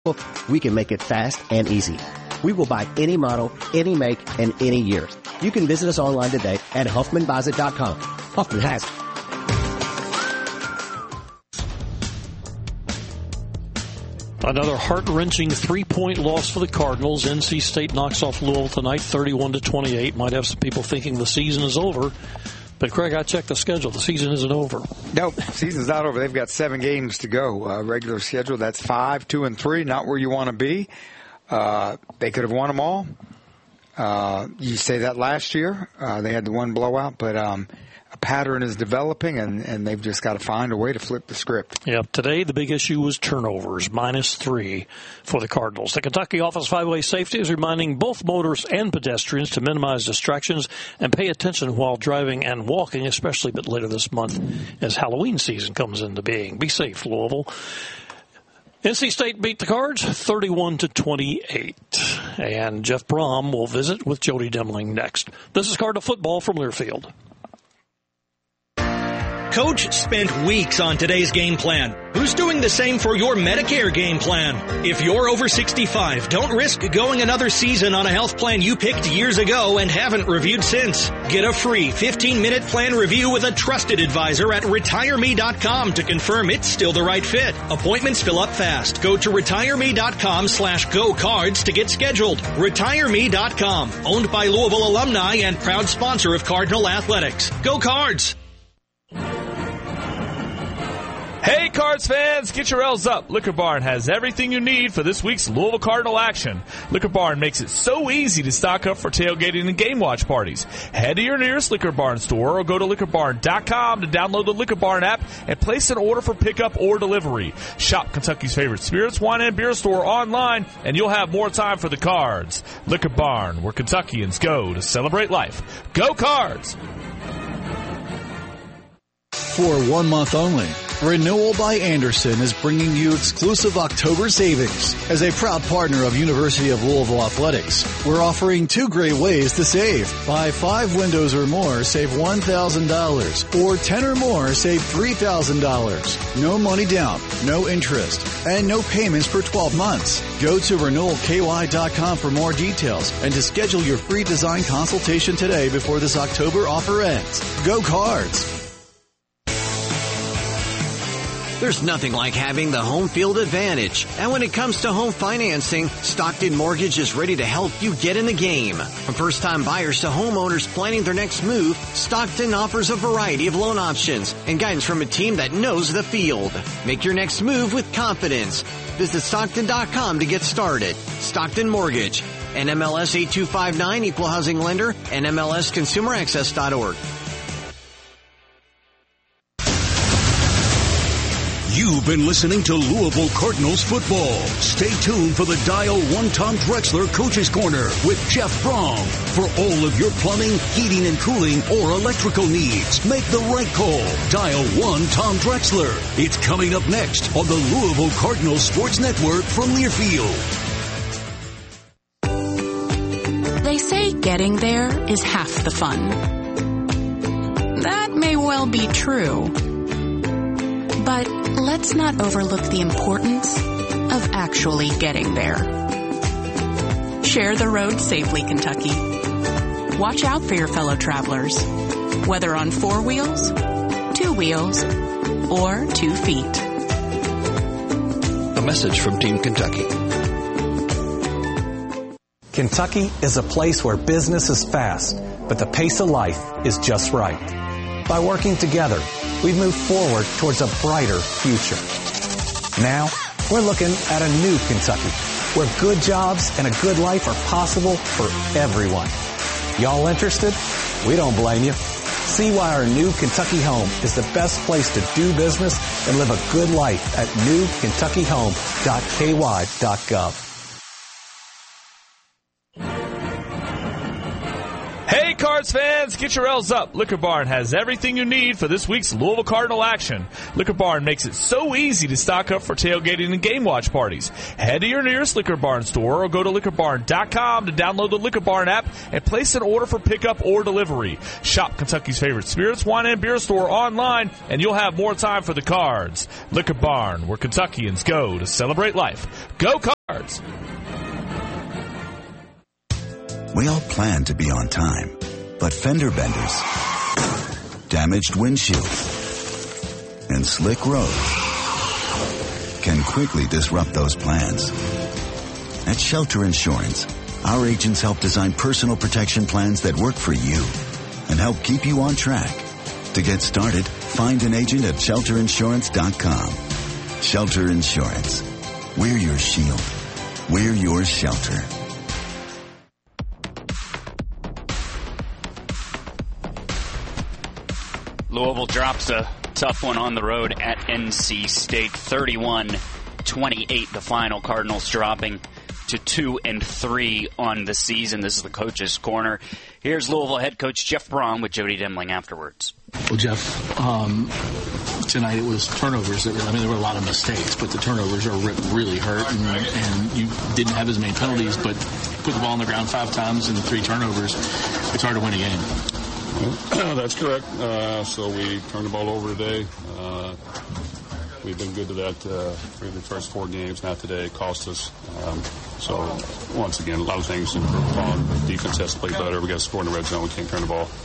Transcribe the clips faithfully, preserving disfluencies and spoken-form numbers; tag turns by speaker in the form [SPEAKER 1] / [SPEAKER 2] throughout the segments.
[SPEAKER 1] we can make it fast and easy. We will buy any model, any make, and any year. You can visit us online today at Huffman Buys It dot com. Huffman has it.
[SPEAKER 2] Another heart-wrenching three-point loss for the Cardinals. N C State knocks off Louisville tonight, thirty-one to twenty-eight. Might have some people thinking the season is over. But, Craig, I checked the schedule. The season isn't over.
[SPEAKER 3] Nope, season's not over. They've got seven games to go. Uh, regular schedule, that's five, two, and three, not where you want to be. Uh, they could have won them all. Uh, you say that last year. Uh, they had the one blowout, but um, a pattern is developing, and, and they've just got to find a way to flip the script.
[SPEAKER 2] Yeah, today the big issue was turnovers, minus three for the Cardinals. The Kentucky Office Five-Way Safety is reminding both motorists and pedestrians to minimize distractions and pay attention while driving and walking, especially a bit later this month as Halloween season comes into being. Be safe, Louisville. N C State beat the Cards thirty-one to twenty-eight. And Jeff Brom will visit with Jody Demling next. This is Cardinal Football from Learfield.
[SPEAKER 4] Coach spent weeks on today's game plan. Who's doing the same for your Medicare game plan? If you're over sixty-five, don't risk going another season on a health plan you picked years ago and haven't reviewed since. Get a free fifteen-minute plan review with a trusted advisor at retire me dot com to confirm it's still the right fit. Appointments fill up fast. Go to retire me dot com slash go cards to get scheduled. retire me dot com, owned by Louisville alumni and proud sponsor of Cardinal Athletics. Go Cards!
[SPEAKER 5] Hey, Cards fans, get your L's up. Liquor Barn has everything you need for this week's Louisville Cardinal action. Liquor Barn makes it so easy to stock up for tailgating and game watch parties. Head to your nearest Liquor Barn store or go to liquor barn dot com to download the Liquor Barn app and place an order for pickup or delivery. Shop Kentucky's favorite spirits, wine, and beer store online, and you'll have more time for the Cards. Liquor Barn, where Kentuckians go to celebrate life. Go Cards!
[SPEAKER 6] For one month only, Renewal by Andersen is bringing you exclusive October savings. As a proud partner of University of Louisville Athletics, we're offering two great ways to save. Buy five windows or more, save one thousand dollars. Or ten or more, save three thousand dollars. No money down, no interest, and no payments for twelve months. Go to renewal k y dot com for more details and to schedule your free design consultation today before this October offer ends. Go Cards!
[SPEAKER 7] There's nothing like having the home field advantage. And when it comes to home financing, Stockton Mortgage is ready to help you get in the game. From first-time buyers to homeowners planning their next move, Stockton offers a variety of loan options and guidance from a team that knows the field. Make your next move with confidence. Visit Stockton dot com to get started. Stockton Mortgage. N M L S eight two five nine, Equal Housing Lender, N M L S Consumer Access dot org.
[SPEAKER 8] You've been listening to Louisville Cardinals football. Stay tuned for the Dial one Tom Drexler Coach's Corner with Jeff Brom. For all of your plumbing, heating and cooling, or electrical needs, make the right call. Dial one Tom Drexler. It's coming up next on the Louisville Cardinals Sports Network from Learfield.
[SPEAKER 9] They say getting there is half the fun. That may well be true. But let's not overlook the importance of actually getting there. Share the road safely, Kentucky. Watch out for your fellow travelers, whether on four wheels, two wheels, or two feet.
[SPEAKER 10] A message from Team Kentucky.
[SPEAKER 11] Kentucky is a place where business is fast, but the pace of life is just right. By working together, we've moved forward towards a brighter future. Now, we're looking at a new Kentucky, where good jobs and a good life are possible for everyone. Y'all interested? We don't blame you. See why our new Kentucky home is the best place to do business and live a good life at new kentucky home dot k y dot gov.
[SPEAKER 5] Hey, Car Cards fans, get your L's up. Liquor Barn has everything you need for this week's Louisville Cardinal action. Liquor Barn makes it so easy to stock up for tailgating and game watch parties. Head to your nearest Liquor Barn store or go to liquor barn dot com to download the Liquor Barn app and place an order for pickup or delivery. Shop Kentucky's favorite spirits, wine, and beer store online, and you'll have more time for the cards. Liquor Barn, where Kentuckians go to celebrate life. Go Cards!
[SPEAKER 12] We all plan to be on time, but fender benders, damaged windshield, and slick roads can quickly disrupt those plans. At Shelter Insurance, our agents help design personal protection plans that work for you and help keep you on track. To get started, find an agent at shelter insurance dot com. Shelter Insurance. We're your shield. We're your shelter.
[SPEAKER 13] Louisville drops a tough one on the road at N C State, thirty-one twenty-eight the final. Cardinals dropping to two and three on the season. This is the Coach's Corner. Here's Louisville head coach Jeff Brom with Jody Demling afterwards.
[SPEAKER 14] Well, Jeff, um, tonight it was turnovers. That, I mean, there were a lot of mistakes, but the turnovers are really hurt, and, and you didn't have as many penalties, but put the ball on the ground five times and three turnovers. It's hard to win a game.
[SPEAKER 15] Well, that's correct. Uh, so we turned the ball over today. Uh, we've been good to that uh, for the first four games. Not today. It cost us. Um, so, once again, a lot of things to improve upon. Defense has to play better. We got to score in the red zone. We can't turn the ball.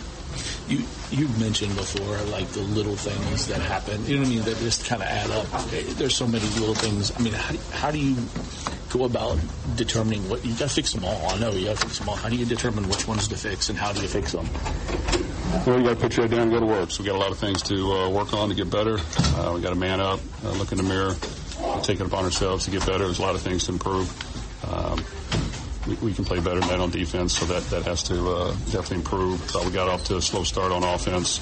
[SPEAKER 14] You you mentioned before, like, the little things that happen. You know what I mean? That just kind of add up. There's so many little things. I mean, how, how do you go about determining what you got to fix them all? I know you got to fix them all. How do you determine which ones to fix, and how do you fix them?
[SPEAKER 15] Well, you got to put your head down and go to work. So we got a lot of things to uh, work on to get better. Uh, we got to man up, uh, look in the mirror, uh, take it upon ourselves to get better. There's a lot of things to improve. Um, we, we can play better than that on defense, so that, that has to uh, definitely improve. Thought we got off to a slow start on offense.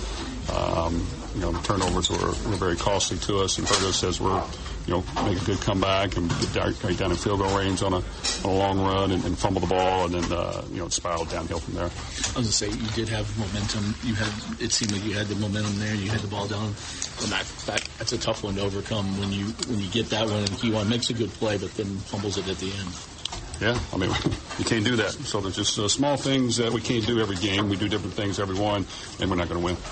[SPEAKER 15] Um, you know, the turnovers were, were very costly to us, and hurt us as we're, you know, make a good comeback and get down, right down in field goal range on a, on a long run and, and fumble the ball, and then, uh, you know, it spiraled downhill from there.
[SPEAKER 14] I was going to say, you did have momentum. You had, it seemed like you had the momentum there. You had the ball down. And that, that, that's a tough one to overcome when you, when you get that one and Kewan makes a good play, but then fumbles it at the end.
[SPEAKER 15] Yeah, I mean, you can't do that. So there's just uh, small things that we can't do every game. We do different things every one, and we're not going to win.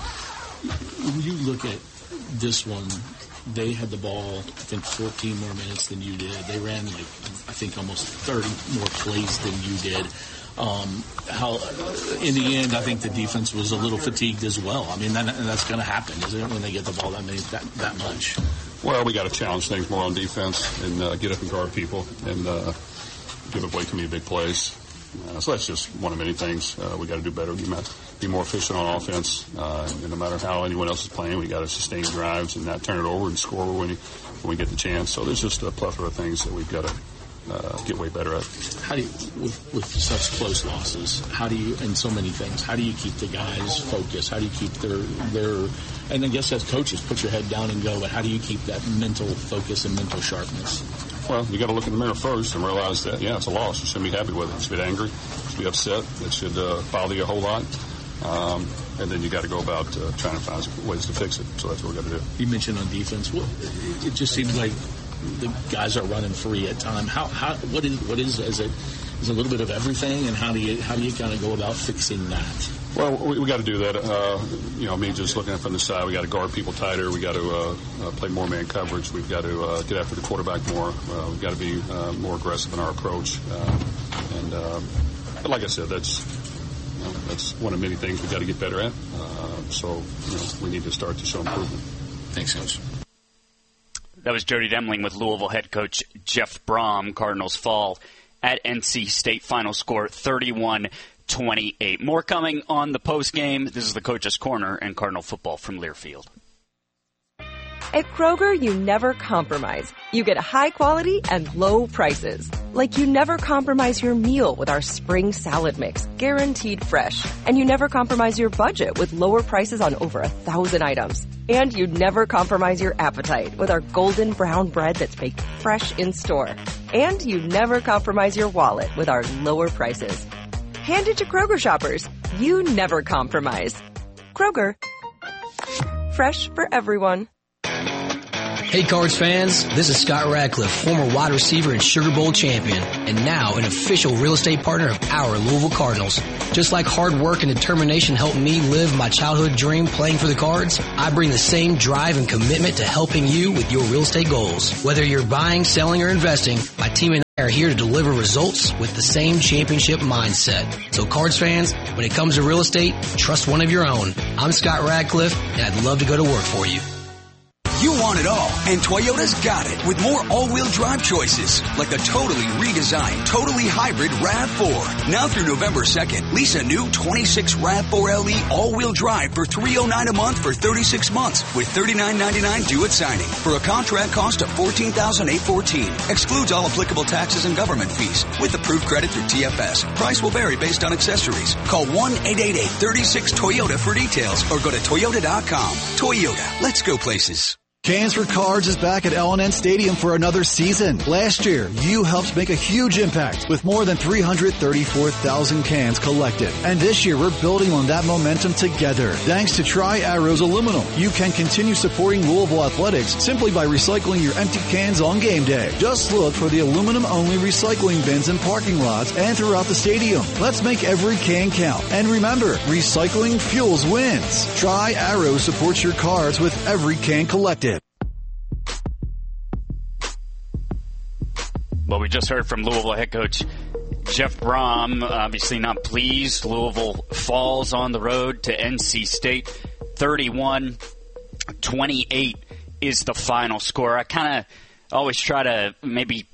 [SPEAKER 14] When you look at this one, they had the ball, I think, fourteen more minutes than you did. They ran, like, I think, almost thirty more plays than you did. Um, how, in the end, I think the defense was a little fatigued as well. I mean, that, that's going to happen, isn't it, when they get the ball that many, that, that much?
[SPEAKER 15] Well, we got to challenge things more on defense and uh, get up and guard people and uh, give away too many big plays. Uh, so that's just one of many things uh, we got to do better. Be, be more efficient on offense. Uh, and no matter how anyone else is playing, we got to sustain drives and not turn it over and score when, you, when we get the chance. So there's just a plethora of things that we've got to uh, get way better at.
[SPEAKER 14] How do you, with, with such close losses, how do you, and so many things, how do you keep the guys focused? How do you keep their, their, and I guess as coaches, put your head down and go, but how do you keep that mental focus and mental sharpness?
[SPEAKER 15] Well, you got to look in the mirror first and realize that, yeah, it's a loss. You shouldn't be happy with it. You should be angry. You should be upset. It should uh, bother you a whole lot. Um, and then you got to go about uh, trying to find ways to fix it. So that's what we got to do.
[SPEAKER 14] You mentioned on defense. Well, it just seems like the guys are running free at time. How, how, what is, what is, is it, is it a little bit of everything? And how do you, how do you kind of go about fixing that?
[SPEAKER 15] Well, we, we got to do that. Uh, you know, me just looking at it from the side, we got to guard people tighter. We got to uh, uh, play more man coverage. We've got to uh, get after the quarterback more. Uh, we've got to be uh, more aggressive in our approach. Uh, and uh, but like I said, that's you know, that's one of many things we've got to get better at. Uh, so you know, we need to start to show improvement.
[SPEAKER 14] Thanks, Coach.
[SPEAKER 13] That was Jody Demling with Louisville head coach Jeff Brom. Cardinals fall at N C State. Final score thirty-one twenty-eight. More coming on the postgame. This is the Coach's Corner and Cardinal football from Learfield.
[SPEAKER 16] At Kroger, you never compromise. You get high quality and low prices. Like you never compromise your meal with our spring salad mix, guaranteed fresh. And you never compromise your budget with lower prices on over a thousand items. And you never compromise your appetite with our golden brown bread that's baked fresh in store. And you never compromise your wallet with our lower prices. Hand it to Kroger shoppers. you never compromise. Kroger, fresh for everyone.
[SPEAKER 17] Hey Cards fans, this is Scott Radcliffe, former wide receiver and Sugar Bowl champion, and now an official real estate partner of our Louisville Cardinals. Just like hard work and determination helped me live my childhood dream playing for the Cards, I bring the same drive and commitment to helping you with your real estate goals. Whether you're buying, selling, or investing, my team and I are here to deliver results with the same championship mindset. So Cards fans, when it comes to real estate, trust one of your own. I'm Scott Radcliffe, and I'd love to go to work for you.
[SPEAKER 18] You want it all, and Toyota's got it with more all-wheel drive choices, like the totally redesigned, totally hybrid RAV four. Now through November second, lease a new twenty-six RAV four L E all-wheel drive for three hundred nine dollars a month for thirty-six months, with thirty-nine ninety-nine due at signing, for a contract cost of fourteen thousand eight hundred fourteen dollars. Excludes all applicable taxes and government fees, with approved credit through T F S. Price will vary based on accessories. Call one eight eight eight, three six, Toyota for details, or go to toyota dot com. Toyota, let's go places.
[SPEAKER 6] Cans for Cards is back at L and N Stadium for another season. Last year, you helped make a huge impact with more than three hundred thirty-four thousand cans collected. And this year, we're building on that momentum together. Thanks to Tri-Arrows Aluminum, you can continue supporting Louisville athletics simply by recycling your empty cans on game day. Just look for the aluminum-only recycling bins in parking lots and throughout the stadium. Let's make every can count. And remember, recycling fuels wins. Tri-Arrows supports your Cards with every can collected.
[SPEAKER 13] Well, we just heard from Louisville head coach Jeff Brom, obviously not pleased. Louisville falls on the road to N C State. thirty-one twenty-eight is the final score. I kind of always try to maybe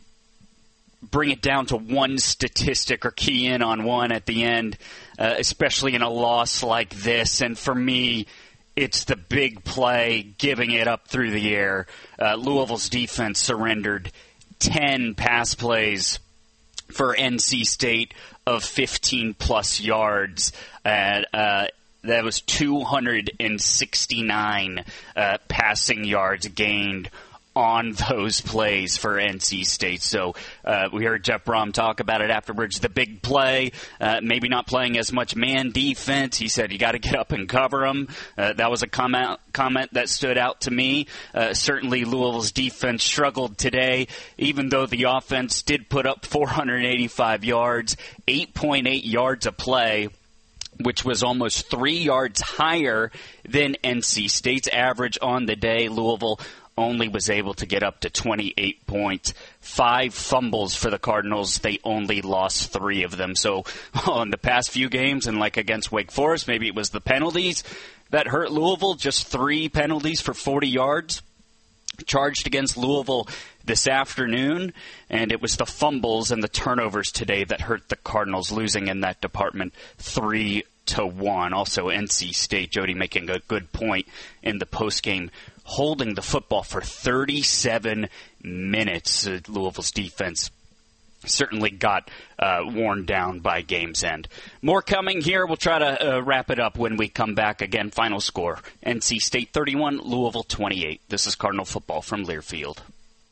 [SPEAKER 13] bring it down to one statistic or key in on one at the end, uh, especially in a loss like this. And for me, it's the big play, giving it up through the air. Uh, Louisville's defense surrendered ten pass plays for N C State of fifteen plus yards. Uh, uh, that was two hundred sixty-nine uh, passing yards gained on those plays for N C State. So uh, we heard Jeff Brom talk about it afterwards. The big play, uh, maybe not playing as much man defense. He said you got to get up and cover them. Uh, that was a comment comment that stood out to me. Uh, certainly Louisville's defense struggled today, even though the offense did put up four hundred eighty-five yards, eight point eight yards a play, which was almost three yards higher than N C State's average on the day. Louisville only was able to get up to twenty-eight points. Five fumbles for the Cardinals. They only lost three of them. So on the past few games, and like against Wake Forest, maybe it was the penalties that hurt Louisville. Just three penalties for forty yards charged against Louisville this afternoon, and it was the fumbles and the turnovers today that hurt the Cardinals, losing in that department three to one. Also, N C State, Jody making a good point in the postgame, holding the football for thirty-seven minutes. Uh, Louisville's defense certainly got uh, worn down by game's end. More coming here. We'll try to uh, wrap it up when we come back. Again, final score, N C State thirty-one, Louisville twenty-eight. This is Cardinal football from Learfield.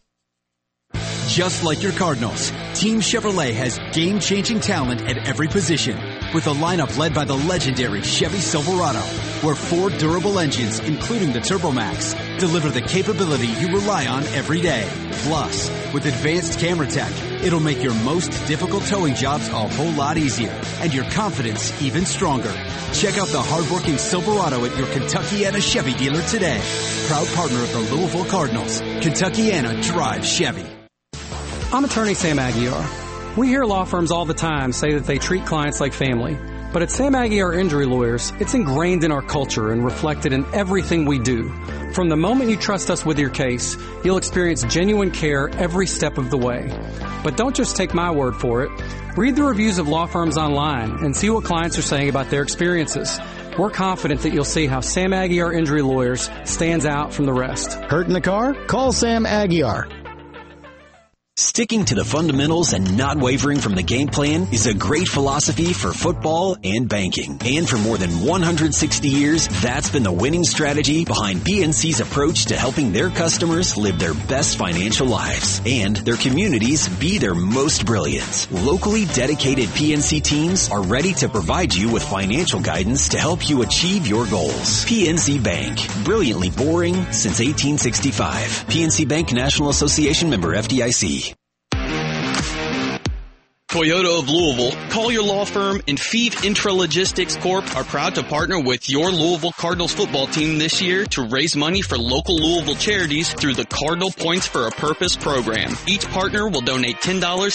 [SPEAKER 19] Just like your Cardinals, Team Chevrolet has game-changing talent at every position, with a lineup led by the legendary Chevy Silverado, where four durable engines, including the TurboMax, deliver the capability you rely on every day. Plus, with advanced camera tech, it'll make your most difficult towing jobs a whole lot easier, and your confidence even stronger. Check out the hardworking Silverado at your Kentuckiana Chevy dealer today. Proud partner of the Louisville Cardinals. Kentuckiana drive Chevy.
[SPEAKER 20] I'm attorney Sam Aguiar. We hear law firms all the time say that they treat clients like family. But at Sam Aguiar Injury Lawyers, it's ingrained in our culture and reflected in everything we do. From the moment you trust us with your case, you'll experience genuine care every step of the way. But don't just take my word for it. Read the reviews of law firms online and see what clients are saying about their experiences. We're confident that you'll see how Sam Aguiar Injury Lawyers stands out from the rest.
[SPEAKER 1] Hurt in the car? Call Sam Aguiar.
[SPEAKER 21] Sticking to the fundamentals and not wavering from the game plan is a great philosophy for football and banking. And for more than one hundred sixty years, that's been the winning strategy behind P N C's approach to helping their customers live their best financial lives and their communities be their most brilliant. Locally dedicated P N C teams are ready to provide you with financial guidance to help you achieve your goals. P N C Bank, brilliantly boring since eighteen sixty-five. P N C Bank, National Association member, F D I C.
[SPEAKER 22] Toyota of Louisville, Collier Law Firm, and Feeve Intralogistics Corp are proud to partner with your Louisville Cardinals football team this year to raise money for local Louisville charities through the Cardinal Points for a Purpose program. Each partner will donate ten dollars